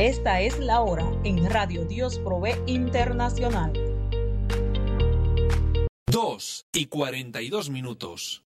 Esta es la hora en Radio Dios Provee Internacional. 2:42.